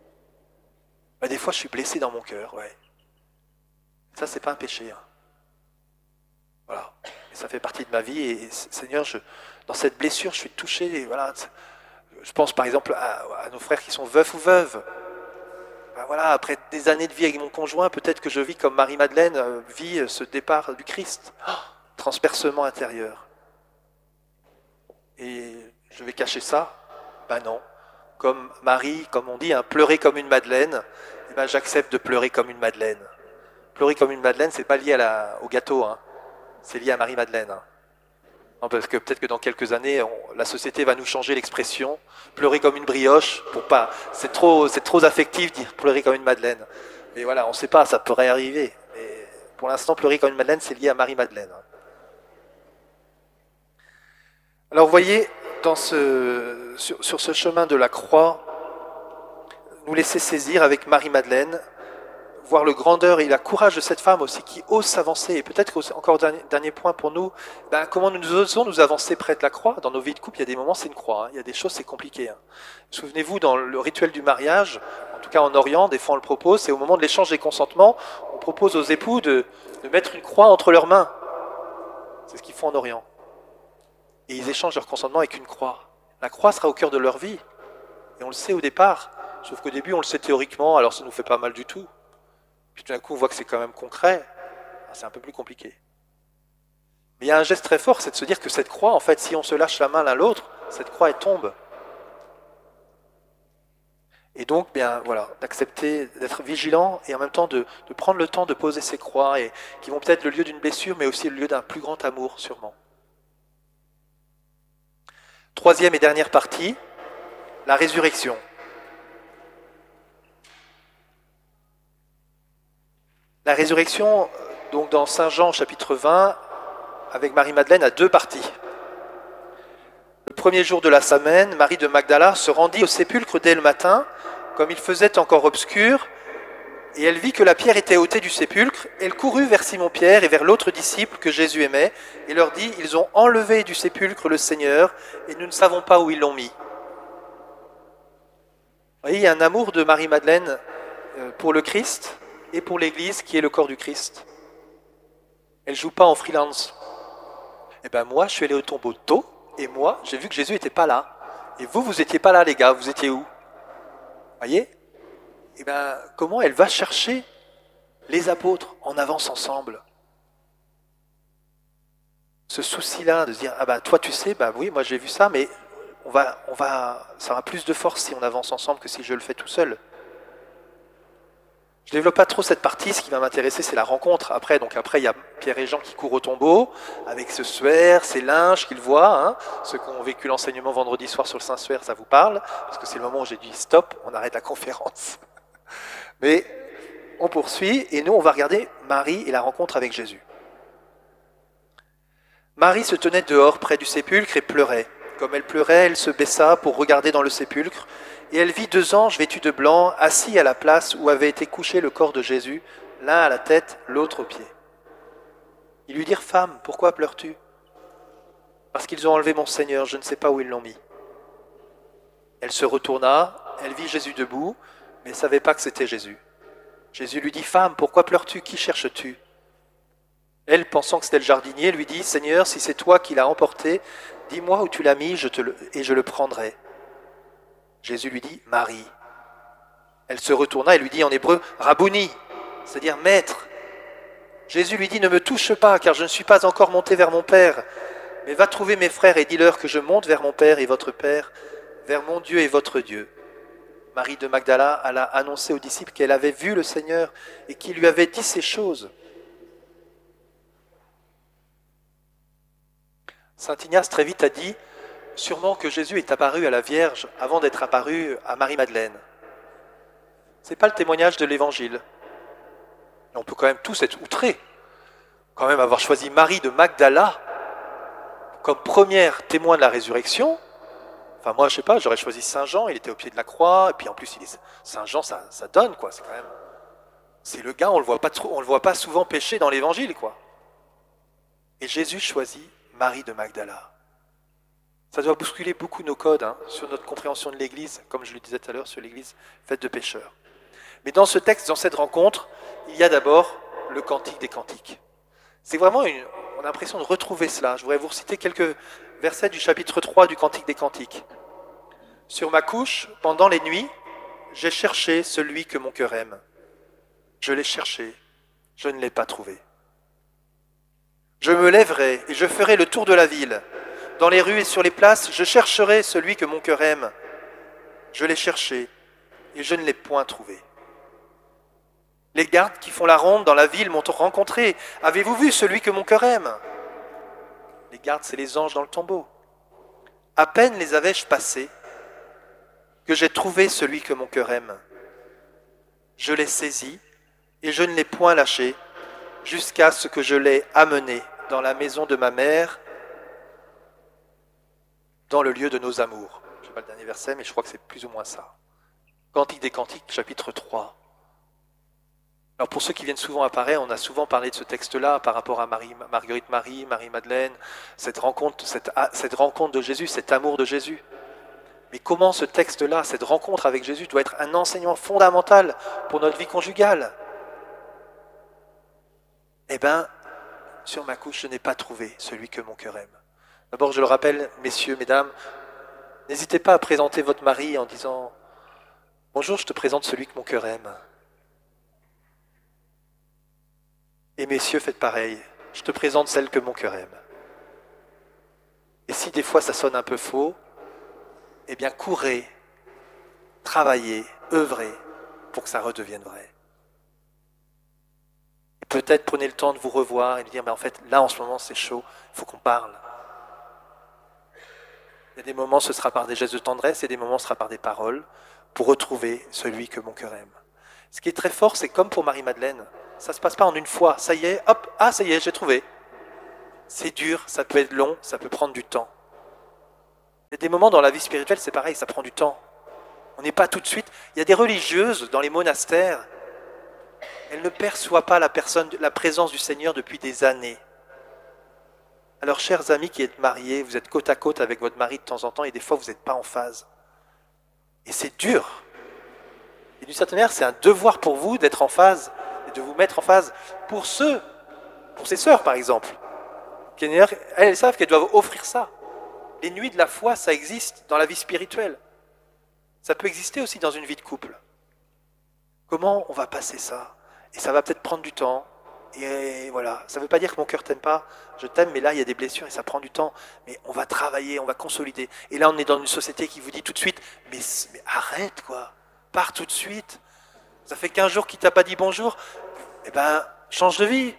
Ben, des fois, je suis blessé dans mon cœur, ouais. Ça, c'est pas un péché. Hein. Voilà. Et ça fait partie de ma vie, et Seigneur, je, dans cette blessure, je suis touché, et voilà. Je pense par exemple à, à nos frères qui sont veufs ou veuves. Ben voilà, après des années de vie avec mon conjoint, peut-être que je vis comme Marie-Madeleine euh, vit euh, ce départ du Christ. Oh, transpercement intérieur. Et je vais cacher ça? Ben non. Comme Marie, comme on dit, hein, pleurer comme une Madeleine, eh ben j'accepte de pleurer comme une Madeleine. Pleurer comme une Madeleine, c'est pas lié à la, au gâteau, hein. C'est lié à Marie-Madeleine. Hein. Non, parce que peut-être que dans quelques années, on, la société va nous changer l'expression. Pleurer comme une brioche, pour pas. C'est trop, c'est trop affectif de dire pleurer comme une Madeleine. Mais voilà, on ne sait pas, ça pourrait arriver. Mais pour l'instant, pleurer comme une Madeleine, c'est lié à Marie-Madeleine. Alors, vous voyez, dans ce, sur, sur ce chemin de la croix, nous laisser saisir avec Marie-Madeleine, voir le grandeur et la courage de cette femme aussi qui ose s'avancer. Et peut-être encore dernier, dernier point pour nous, ben, comment nous osons nous avancer près de la croix. Dans nos vies de couple, il y a des moments, c'est une croix. Hein. Il y a des choses, c'est compliqué. Hein. Souvenez-vous, dans le rituel du mariage, en tout cas en Orient, des fois on le propose, c'est au moment de l'échange des consentements, on propose aux époux de, de mettre une croix entre leurs mains. C'est ce qu'ils font en Orient. Et ils échangent leur consentement avec une croix. La croix sera au cœur de leur vie. Et on le sait au départ. Sauf qu'au début, on le sait théoriquement, alors ça nous fait pas mal du tout. Puis tout d'un coup, on voit que c'est quand même concret. C'est un peu plus compliqué. Mais il y a un geste très fort, c'est de se dire que cette croix, en fait, si on se lâche la main l'un l'autre, cette croix, elle tombe. Et donc, bien, voilà, d'accepter, d'être vigilant et en même temps de, de prendre le temps de poser ces croix et, qui vont peut-être être le lieu d'une blessure, mais aussi le lieu d'un plus grand amour, sûrement. Troisième et dernière partie, la résurrection. La résurrection, donc dans Saint Jean chapitre vingt, avec Marie-Madeleine, a deux parties. Le premier jour de la semaine, Marie de Magdala se rendit au sépulcre dès le matin, comme il faisait encore obscur, et elle vit que la pierre était ôtée du sépulcre. Elle courut vers Simon-Pierre et vers l'autre disciple que Jésus aimait, et leur dit, « Ils ont enlevé du sépulcre le Seigneur, et nous ne savons pas où ils l'ont mis. » Vous voyez, il y a un amour de Marie-Madeleine pour le Christ, et pour l'Église qui est le corps du Christ. Elle ne joue pas en freelance. Eh bien moi, je suis allé au tombeau tôt, et moi, j'ai vu que Jésus n'était pas là. Et vous, vous n'étiez pas là, les gars, vous étiez où? Voyez? Eh bien, comment elle va chercher Les apôtres, on avance ensemble. Ce souci-là de se dire, ah bah toi tu sais, bah oui, moi j'ai vu ça, mais on va, on va, ça aura plus de force si on avance ensemble que si je le fais tout seul. Je ne développe pas trop cette partie, ce qui va m'intéresser c'est la rencontre après. Donc après il y a Pierre et Jean qui courent au tombeau, avec ce suaire, ces linges qu'ils voient. Hein. Ceux qui ont vécu l'enseignement vendredi soir sur le Saint-Suaire, ça vous parle, parce que c'est le moment où j'ai dit stop, on arrête la conférence. Mais on poursuit, et nous on va regarder Marie et la rencontre avec Jésus. Marie se tenait dehors près du sépulcre et pleurait. Comme elle pleurait, elle se baissa pour regarder dans le sépulcre, et elle vit deux anges vêtus de blanc, assis à la place où avait été couché le corps de Jésus, l'un à la tête, l'autre aux pieds. Ils lui dirent, « Femme, pourquoi pleures-tu » ? Parce qu'ils ont enlevé mon Seigneur, je ne sais pas où ils l'ont mis. Elle se retourna, elle vit Jésus debout, mais ne savait pas que c'était Jésus. Jésus lui dit, « Femme, pourquoi pleures-tu ? Qui cherches-tu » ? Elle, pensant que c'était le jardinier, lui dit, « Seigneur, si c'est toi qui l'as emporté, dis-moi où tu l'as mis je te le, et je le prendrai. » Jésus lui dit, « Marie. » Elle se retourna et lui dit en hébreu, « Rabouni », c'est-à-dire « Maître ». Jésus lui dit, « Ne me touche pas, car je ne suis pas encore monté vers mon Père, mais va trouver mes frères et dis-leur que je monte vers mon Père et votre Père, vers mon Dieu et votre Dieu. » Marie de Magdala alla annoncer aux disciples qu'elle avait vu le Seigneur et qu'il lui avait dit ces choses. Saint Ignace très vite a dit sûrement que Jésus est apparu à la Vierge avant d'être apparu à Marie-Madeleine. Ce n'est pas le témoignage de l'Évangile. Et on peut quand même tous être outrés, quand même avoir choisi Marie de Magdala comme première témoin de la résurrection. Enfin moi je sais pas, j'aurais choisi Saint Jean, il était au pied de la croix, et puis en plus il est Saint Jean, ça, ça donne quoi, c'est quand même. C'est le gars, on le voit pas trop, on le voit pas souvent pécher dans l'Évangile quoi. Et Jésus choisit Marie de Magdala. Ça doit bousculer beaucoup nos codes hein, sur notre compréhension de l'Église, comme je le disais tout à l'heure, sur l'Église faite de pécheurs. Mais dans ce texte, dans cette rencontre, il y a d'abord le Cantique des Cantiques. C'est vraiment une, on a l'impression de retrouver cela. Je voudrais vous reciter quelques versets du chapitre trois du Cantique des Cantiques. Sur ma couche, pendant les nuits, j'ai cherché celui que mon cœur aime. Je l'ai cherché, je ne l'ai pas trouvé. Je me lèverai et je ferai le tour de la ville. Dans les rues et sur les places, je chercherai celui que mon cœur aime. Je l'ai cherché et je ne l'ai point trouvé. Les gardes qui font la ronde dans la ville m'ont rencontré. Avez-vous vu celui que mon cœur aime ? Les gardes, c'est les anges dans le tombeau. À peine les avais-je passés que j'ai trouvé celui que mon cœur aime. Je l'ai saisi et je ne l'ai point lâché jusqu'à ce que je l'ai amené dans la maison de ma mère, dans le lieu de nos amours. Je ne sais pas le dernier verset, mais je crois que c'est plus ou moins ça. Cantique des Cantiques, chapitre trois. Alors pour ceux qui viennent souvent à Paris, on a souvent parlé de ce texte-là par rapport à Marie, Marguerite Marie, Marie-Madeleine, cette rencontre, cette, cette rencontre de Jésus, cet amour de Jésus. Mais comment ce texte-là, cette rencontre avec Jésus doit être un enseignement fondamental pour notre vie conjugale ? Eh bien, sur ma couche, je n'ai pas trouvé celui que mon cœur aime. D'abord, je le rappelle, messieurs, mesdames, n'hésitez pas à présenter votre mari en disant « Bonjour, je te présente celui que mon cœur aime. » Et messieurs, faites pareil. Je te présente celle que mon cœur aime. Et si des fois ça sonne un peu faux, eh bien courez, travaillez, œuvrez pour que ça redevienne vrai. Et peut-être prenez le temps de vous revoir et de dire, mais en fait, là en ce moment c'est chaud, il faut qu'on parle. Il y a des moments ce sera par des gestes de tendresse et des moments ce sera par des paroles pour retrouver celui que mon cœur aime. Ce qui est très fort, c'est comme pour Marie-Madeleine. Ça ne se passe pas en une fois. Ça y est, hop, ah ça y est, j'ai trouvé. C'est dur, ça peut être long, ça peut prendre du temps. Il y a des moments dans la vie spirituelle, c'est pareil, ça prend du temps. On n'est pas tout de suite. Il y a des religieuses dans les monastères, elles ne perçoivent pas la, personne, la présence du Seigneur depuis des années. Alors, chers amis qui êtes mariés, vous êtes côte à côte avec votre mari de temps en temps et des fois vous n'êtes pas en phase. Et c'est dur. Et d'une certaine manière, c'est un devoir pour vous d'être en phase et de vous mettre en phase pour ceux, pour ces sœurs par exemple. Elles, elles savent qu'elles doivent offrir ça. Les nuits de la foi, ça existe dans la vie spirituelle. Ça peut exister aussi dans une vie de couple. Comment on va passer ça ? Et ça va peut-être prendre du temps. Et voilà, ça ne veut pas dire que mon cœur t'aime pas. Je t'aime, mais là, il y a des blessures et ça prend du temps. Mais on va travailler, on va consolider. Et là, on est dans une société qui vous dit tout de suite, mais, mais arrête, quoi. Pars tout de suite. Ça fait quinze jours qu'il t'a pas dit bonjour. Eh ben, change de vie.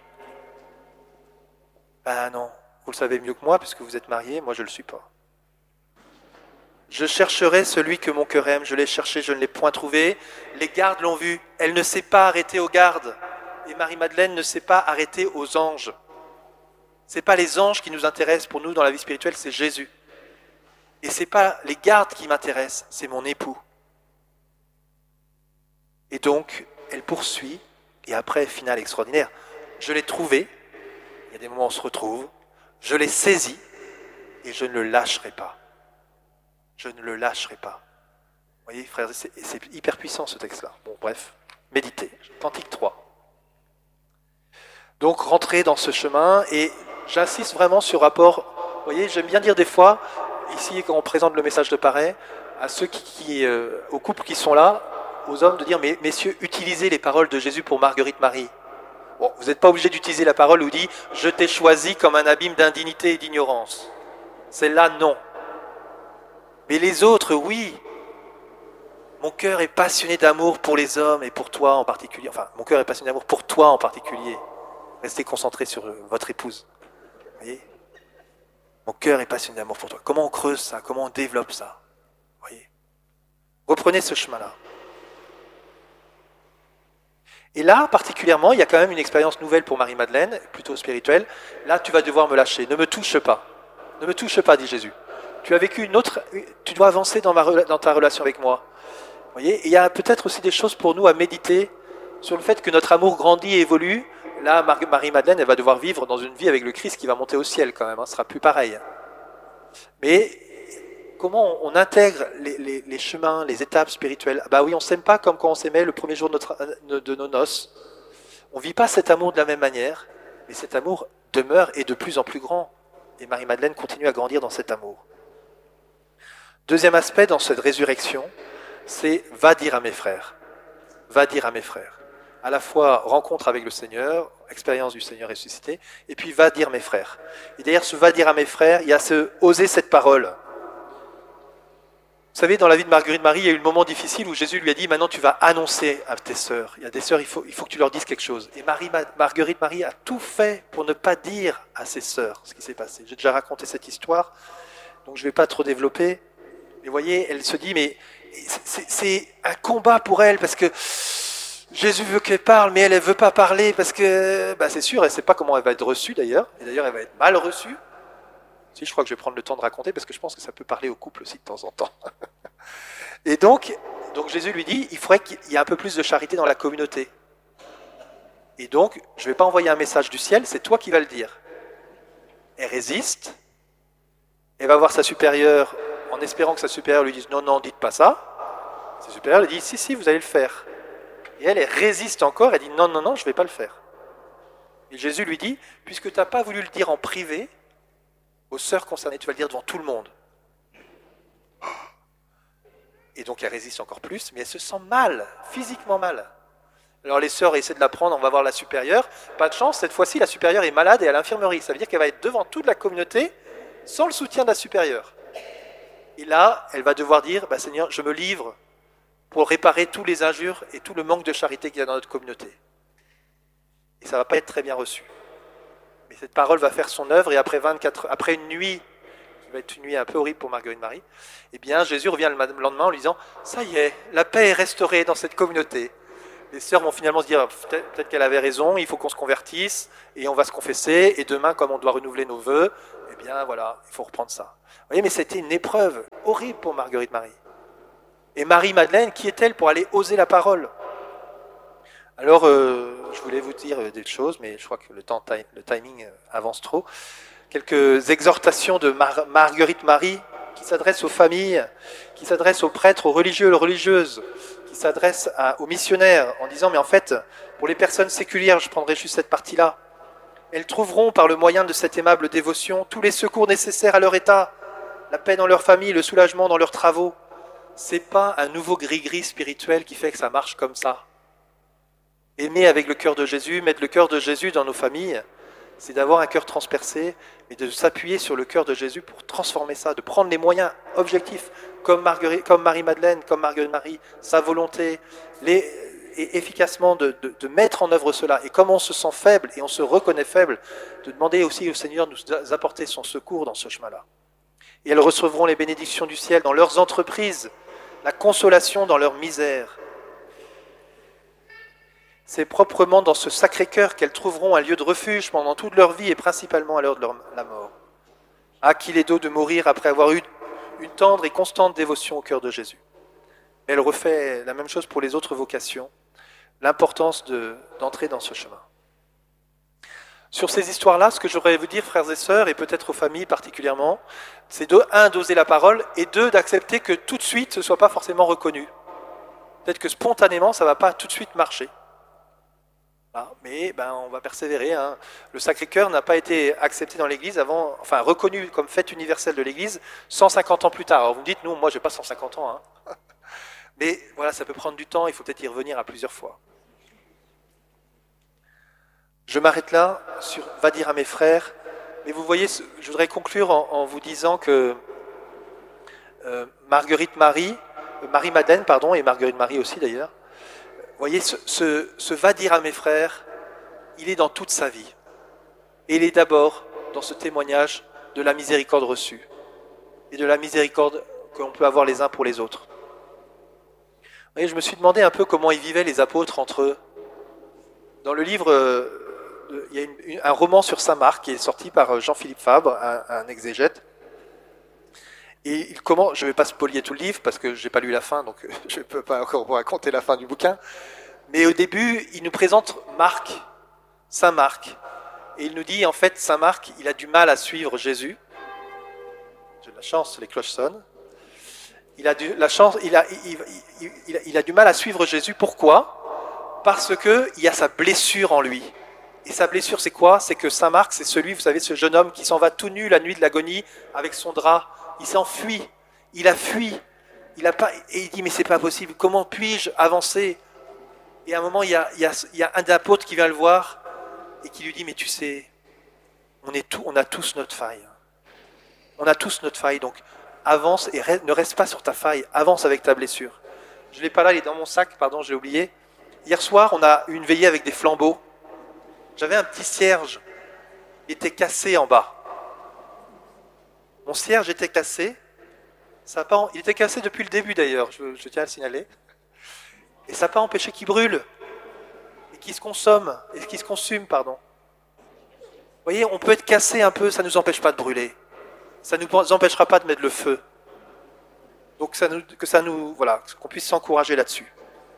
Ben non, vous le savez mieux que moi, puisque vous êtes mariés, moi je ne le suis pas. Je chercherai celui que mon cœur aime, je l'ai cherché, je ne l'ai point trouvé. Les gardes l'ont vu, elle ne s'est pas arrêtée aux gardes. Et Marie-Madeleine ne s'est pas arrêtée aux anges. Ce n'est pas les anges qui nous intéressent pour nous dans la vie spirituelle, c'est Jésus. Et ce n'est pas les gardes qui m'intéressent, c'est mon époux. Et donc, elle poursuit, et après, finale extraordinaire, je l'ai trouvé, il y a des moments où on se retrouve, je l'ai saisi, et je ne le lâcherai pas. Je ne le lâcherai pas. Vous voyez, frères, c'est, c'est hyper puissant ce texte-là. Bon, bref, méditez. Cantique trois. Donc, rentrez dans ce chemin, et j'insiste vraiment sur rapport. Vous voyez, j'aime bien dire des fois, ici, quand on présente le message de Paray, à ceux qui, qui euh, aux couples qui sont là, aux hommes, de dire, mais messieurs, utilisez les paroles de Jésus pour Marguerite Marie. Bon, vous n'êtes pas obligé d'utiliser la parole où il dit « Je t'ai choisi comme un abîme d'indignité et d'ignorance ». Celle-là, non. Mais les autres, oui. Mon cœur est passionné d'amour pour les hommes et pour toi en particulier. Enfin, mon cœur est passionné d'amour pour toi en particulier. Restez concentrés sur votre épouse. Vous voyez ? Mon cœur est passionné d'amour pour toi. Comment on creuse ça ? Comment on développe ça ? Vous voyez ? Reprenez ce chemin-là. Et là, particulièrement, il y a quand même une expérience nouvelle pour Marie-Madeleine, plutôt spirituelle. Là, tu vas devoir me lâcher. Ne me touche pas. Ne me touche pas, dit Jésus. Tu as vécu une autre... Tu dois avancer dans, ma, dans ta relation avec moi. Vous voyez ? Et il y a peut-être aussi des choses pour nous à méditer sur le fait que notre amour grandit et évolue. Là, Marie-Madeleine, elle va devoir vivre dans une vie avec le Christ qui va monter au ciel quand même. Hein, ce ne sera plus pareil. Mais comment on, on intègre les, les, les chemins, les étapes spirituelles ? Bah oui, on ne s'aime pas comme quand on s'aimait le premier jour de, notre, de nos noces. On ne vit pas cet amour de la même manière, mais cet amour demeure et de plus en plus grand. Et Marie-Madeleine continue à grandir dans cet amour. Deuxième aspect dans cette résurrection, c'est « va dire à mes frères ». Va dire à mes frères. À la fois rencontre avec le Seigneur, expérience du Seigneur ressuscité, et puis va dire mes frères. Et derrière ce va dire à mes frères, il y a ce oser cette parole. Vous savez, dans la vie de Marguerite Marie, il y a eu le moment difficile où Jésus lui a dit, maintenant tu vas annoncer à tes sœurs. Il y a des sœurs, il faut, il faut que tu leur dises quelque chose. Et Marie, Marguerite Marie a tout fait pour ne pas dire à ses sœurs ce qui s'est passé. J'ai déjà raconté cette histoire, donc je ne vais pas trop développer. Mais vous voyez, elle se dit, mais c'est, c'est un combat pour elle, parce que Jésus veut qu'elle parle, mais elle ne veut pas parler, parce que bah, c'est sûr, elle ne sait pas comment elle va être reçue d'ailleurs, et d'ailleurs elle va être mal reçue. Si, je crois que je vais prendre le temps de raconter, parce que je pense que ça peut parler au couple aussi de temps en temps. Et donc, donc Jésus lui dit, il faudrait qu'il y ait un peu plus de charité dans la communauté. Et donc, je ne vais pas envoyer un message du ciel, c'est toi qui vas le dire. Elle résiste, elle va voir sa supérieure, en espérant que sa supérieure lui dise, non, non, dites pas ça. Sa supérieure lui dit, si, si, vous allez le faire. Et elle, elle résiste encore, elle dit, non, non, non, je ne vais pas le faire. Et Jésus lui dit, puisque tu n'as pas voulu le dire en privé, aux sœurs concernées, tu vas le dire devant tout le monde. Et donc elle résiste encore plus, mais elle se sent mal, physiquement mal. Alors les sœurs essaient de la prendre, on va voir la supérieure. Pas de chance, cette fois-ci, la supérieure est malade et à l'infirmerie. Ça veut dire qu'elle va être devant toute la communauté, sans le soutien de la supérieure. Et là, elle va devoir dire, bah, Seigneur, je me livre pour réparer tous les injures et tout le manque de charité qu'il y a dans notre communauté. Et ça ne va pas être très bien reçu. Mais cette parole va faire son œuvre, et après, vingt-quatre, après une nuit, qui va être une nuit un peu horrible pour Marguerite Marie, eh bien, Jésus revient le lendemain en lui disant, ça y est, la paix est restaurée dans cette communauté. Les sœurs vont finalement se dire, peut-être, peut-être qu'elle avait raison, il faut qu'on se convertisse, et on va se confesser, et demain, comme on doit renouveler nos vœux, eh bien, voilà, il faut reprendre ça. Vous voyez, mais c'était une épreuve horrible pour Marguerite Marie. Et Marie-Madeleine, qui est-elle pour aller oser la parole ? Alors, euh, je voulais vous dire des choses, mais je crois que le, temps, le timing avance trop. Quelques exhortations de Mar- Marguerite Marie, qui s'adressent aux familles, qui s'adressent aux prêtres, aux religieux, aux religieuses, qui s'adressent à, aux missionnaires, en disant, mais en fait, pour les personnes séculières, je prendrai juste cette partie-là, elles trouveront, par le moyen de cette aimable dévotion, tous les secours nécessaires à leur état, la paix dans leur famille, le soulagement dans leurs travaux. C'est pas un nouveau gris-gris spirituel qui fait que ça marche comme ça. Aimer avec le cœur de Jésus, mettre le cœur de Jésus dans nos familles, c'est d'avoir un cœur transpercé, mais de s'appuyer sur le cœur de Jésus pour transformer ça, de prendre les moyens objectifs, comme, Marguerite, comme Marie-Madeleine, comme Marguerite-Marie, sa volonté, les, et efficacement de, de, de mettre en œuvre cela. Et comme on se sent faible, et on se reconnaît faible, de demander aussi au Seigneur de nous apporter son secours dans ce chemin-là. Et elles recevront les bénédictions du ciel dans leurs entreprises, la consolation dans leur misère. C'est proprement dans ce Sacré-Cœur qu'elles trouveront un lieu de refuge pendant toute leur vie et principalement à l'heure de leur, la mort. Ah, qu'il est d'eau de mourir après avoir eu une tendre et constante dévotion au cœur de Jésus. Elle refait la même chose pour les autres vocations, l'importance de, d'entrer dans ce chemin. Sur ces histoires-là, ce que j'aurais à vous dire, frères et sœurs, et peut-être aux familles particulièrement, c'est de, un, d'oser la parole, et deux, d'accepter que tout de suite, ce ne soit pas forcément reconnu. Peut-être que spontanément, ça ne va pas tout de suite marcher. Ah, mais ben, on va persévérer. Hein. Le Sacré-Cœur n'a pas été accepté dans l'Église avant, enfin reconnu comme fête universelle de l'Église cent cinquante ans plus tard. Alors vous me dites, non, moi j'ai pas cent cinquante ans. Hein. Mais voilà, ça peut prendre du temps, il faut peut-être y revenir à plusieurs fois. Je m'arrête là sur « Va dire à mes frères ». Mais vous voyez, je voudrais conclure en, en vous disant que euh, Marguerite Marie, euh, Marie-Madeleine, pardon, et Marguerite Marie aussi d'ailleurs, vous voyez, ce, ce, ce « va dire à mes frères », il est dans toute sa vie. Et il est d'abord dans ce témoignage de la miséricorde reçue et de la miséricorde que l'on peut avoir les uns pour les autres. Vous voyez, je me suis demandé un peu comment ils vivaient les apôtres entre eux. Dans le livre, euh, il y a une, une, un roman sur Saint Marc qui est sorti par Jean-Philippe Fabre, un, un exégète. Et il commence, je ne vais pas spolier tout le livre parce que je n'ai pas lu la fin, donc je ne peux pas encore vous raconter la fin du bouquin. Mais au début, il nous présente Marc, Saint Marc. Et il nous dit, en fait, Saint Marc, il a du mal à suivre Jésus. J'ai de la chance, les cloches sonnent. Il a, du, la chance, il, a, il, il, il, il a du mal à suivre Jésus. Pourquoi ? Parce qu'il y a sa blessure en lui. Et sa blessure, c'est quoi ? C'est que Saint Marc, c'est celui, vous savez, ce jeune homme qui s'en va tout nu la nuit de l'agonie avec son drap. Il s'enfuit, il a fui, il a pas, et il dit mais c'est pas possible, comment puis-je avancer ? Et à un moment il y a, il y a, il y a un apôtre qui vient le voir et qui lui dit mais tu sais, on, est tout, on a tous notre faille, on a tous notre faille, donc avance et reste, ne reste pas sur ta faille, avance avec ta blessure. Je ne l'ai pas là, il est dans mon sac, pardon, j'ai oublié. Hier soir on a eu une veillée avec des flambeaux, j'avais un petit cierge, il était cassé en bas. Mon cierge était cassé, ça a pas, il était cassé depuis le début d'ailleurs, je, je tiens à le signaler, et ça n'a pas empêché qu'il brûle, et qu'il se consomme, et qu'il se consume, pardon. Vous voyez, on peut être cassé un peu, ça ne nous empêche pas de brûler, ça ne nous empêchera pas de mettre le feu. Donc ça nous, que ça nous, voilà, qu'on puisse s'encourager là-dessus.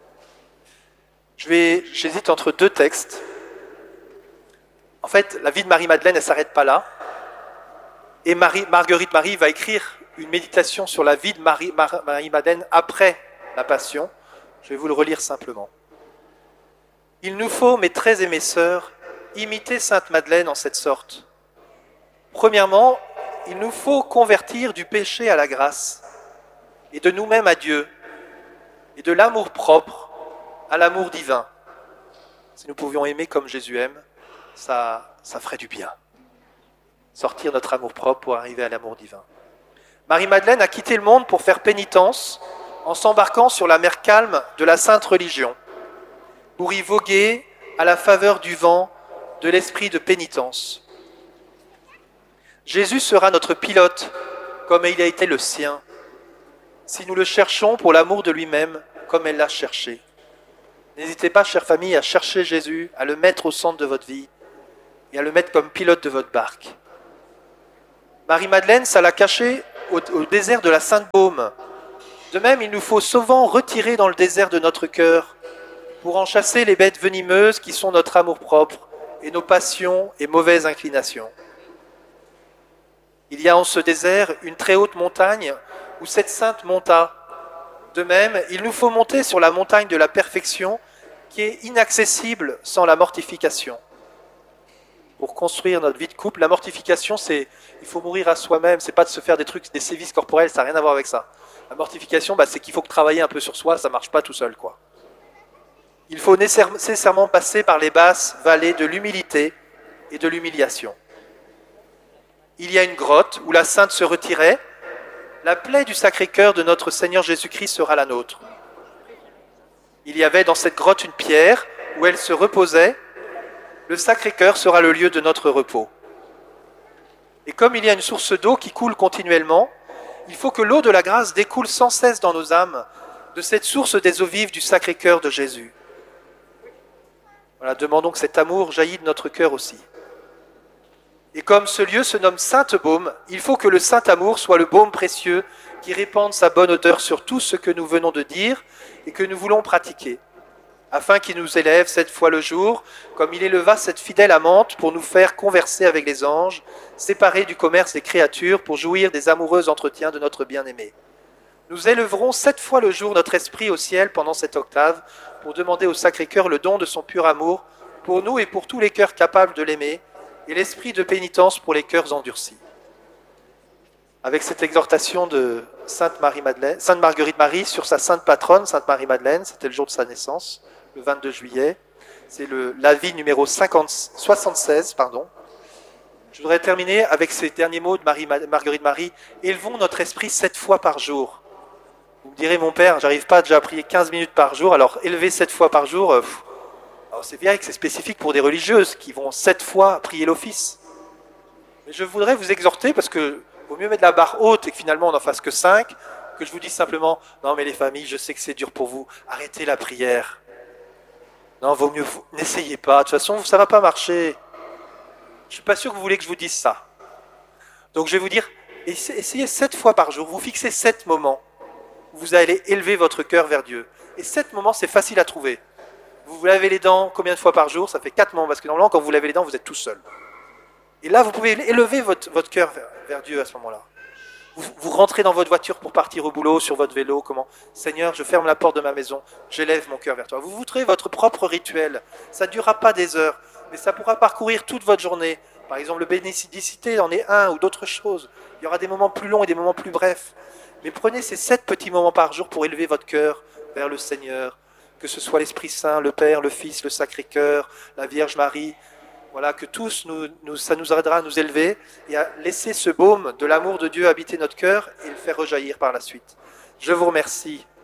Je vais, j'hésite entre deux textes. En fait, la vie de Marie-Madeleine, elle ne s'arrête pas là. Et Marie, Marguerite Marie va écrire une méditation sur la vie de Marie, Marie-Madeleine après la Passion. Je vais vous le relire simplement. Il nous faut, mes très aimées sœurs, imiter Sainte Madeleine en cette sorte. Premièrement, il nous faut convertir du péché à la grâce, et de nous-mêmes à Dieu, et de l'amour propre à l'amour divin. Si nous pouvions aimer comme Jésus aime, ça, ça ferait du bien. Sortir notre amour-propre pour arriver à l'amour divin. Marie-Madeleine a quitté le monde pour faire pénitence en s'embarquant sur la mer calme de la Sainte Religion, pour y voguer à la faveur du vent de l'esprit de pénitence. Jésus sera notre pilote, comme il a été le sien, si nous le cherchons pour l'amour de lui-même, comme elle l'a cherché. N'hésitez pas, chère famille, à chercher Jésus, à le mettre au centre de votre vie et à le mettre comme pilote de votre barque. Marie-Madeleine, ça l'a caché au, au désert de la Sainte-Baume. De même, il nous faut souvent retirer dans le désert de notre cœur pour en chasser les bêtes venimeuses qui sont notre amour-propre et nos passions et mauvaises inclinations. Il y a en ce désert une très haute montagne où cette sainte monta. De même, il nous faut monter sur la montagne de la perfection qui est inaccessible sans la mortification. Pour construire notre vie de couple, la mortification, c'est il faut mourir à soi-même, c'est pas de se faire des trucs, des sévices corporels, ça n'a rien à voir avec ça. La mortification, bah, c'est qu'il faut travailler un peu sur soi, ça marche pas tout seul, quoi. Il faut nécessairement passer par les basses vallées de l'humilité et de l'humiliation. Il y a une grotte où la Sainte se retirait. La plaie du Sacré-Cœur de notre Seigneur Jésus-Christ sera la nôtre. Il y avait dans cette grotte une pierre où elle se reposait. Le Sacré-Cœur sera le lieu de notre repos. Et comme il y a une source d'eau qui coule continuellement, il faut que l'eau de la grâce découle sans cesse dans nos âmes de cette source des eaux vives du Sacré-Cœur de Jésus. Voilà, demandons que cet amour jaillisse de notre cœur aussi. Et comme ce lieu se nomme Sainte-Baume, il faut que le Saint-Amour soit le baume précieux qui répande sa bonne odeur sur tout ce que nous venons de dire et que nous voulons pratiquer, afin qu'il nous élève sept fois le jour, comme il éleva cette fidèle amante pour nous faire converser avec les anges, séparés du commerce des créatures pour jouir des amoureux entretiens de notre bien-aimé. Nous élèverons sept fois le jour notre esprit au ciel pendant cette octave pour demander au Sacré-Cœur le don de son pur amour pour nous et pour tous les cœurs capables de l'aimer, et l'esprit de pénitence pour les cœurs endurcis. Avec cette exhortation de Sainte, Marie-Madeleine, Sainte Marguerite Marie sur sa sainte patronne, Sainte Marie-Madeleine, c'était le jour de sa naissance, le vingt-deux juillet, c'est l'avis numéro cinquante, soixante-seize, pardon. Je voudrais terminer avec ces derniers mots de Marie, Marguerite Marie. Élevons notre esprit sept fois par jour. Vous me direz, mon père, j'arrive pas déjà à prier quinze minutes par jour, alors élever sept fois par jour, euh, c'est vrai que c'est spécifique pour des religieuses qui vont sept fois prier l'office. Mais je voudrais vous exhorter, parce que vaut mieux mettre la barre haute et que finalement on n'en fasse que cinq, que je vous dise simplement, non mais les familles, je sais que c'est dur pour vous, arrêtez la prière. Non, vaut mieux, n'essayez pas, de toute façon ça ne va pas marcher. Je ne suis pas sûr que vous voulez que je vous dise ça. Donc je vais vous dire, essayez sept fois par jour, vous fixez sept moments où vous allez élever votre cœur vers Dieu. Et sept moments, c'est facile à trouver. Vous vous lavez les dents combien de fois par jour? Ça fait quatre moments, parce que normalement, quand vous lavez les dents, vous êtes tout seul. Et là, vous pouvez élever votre, votre cœur vers, vers Dieu à ce moment-là. Vous, vous rentrez dans votre voiture pour partir au boulot, sur votre vélo, comment? Seigneur, je ferme la porte de ma maison, j'élève mon cœur vers toi. Vous vous créez votre propre rituel. Ça ne durera pas des heures, mais ça pourra parcourir toute votre journée. Par exemple, le bénédicité en est un ou d'autres choses. Il y aura des moments plus longs et des moments plus brefs. Mais prenez ces sept petits moments par jour pour élever votre cœur vers le Seigneur. Que ce soit l'Esprit Saint, le Père, le Fils, le Sacré-Cœur, la Vierge Marie, voilà, que tous, nous, nous, ça nous aidera à nous élever et à laisser ce baume de l'amour de Dieu habiter notre cœur et le faire rejaillir par la suite. Je vous remercie